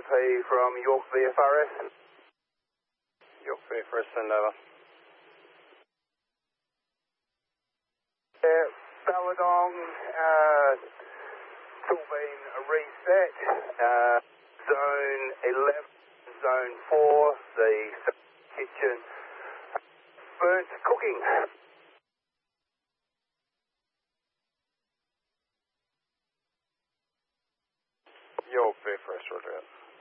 IP from York VFRS. York VFRS, send over. Balladong, it's all been reset. Zone 11, Zone 4, the kitchen burnt cooking. York VFRS, roger out.